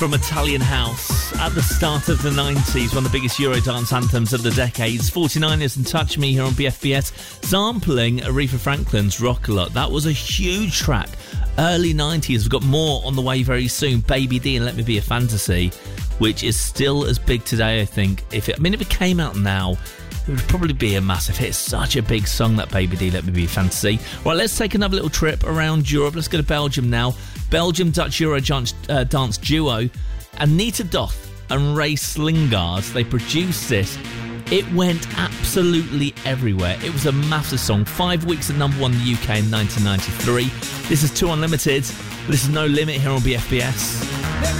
from Italian House at the start of the 90s, one of the biggest Eurodance anthems of the decades. 49ers and Touch Me here on BFBS, sampling Aretha Franklin's Rock A Lot. That was a huge track. Early 90s, we've got more on the way very soon. Baby D and Let Me Be a Fantasy, which is still as big today, I think. If it came out now, it would probably be a massive hit. It's such a big song, that Baby D, Let Me Be a Fantasy. Right, let's take another little trip around Europe. Let's go to Belgium now. Belgium-Dutch Eurodance dance duo Anita Doth and Ray Slingard. They produced this. It went absolutely everywhere. It was a massive song. 5 weeks at number one in the UK in 1993. This is 2 Unlimited. This is No Limit here on BFBS.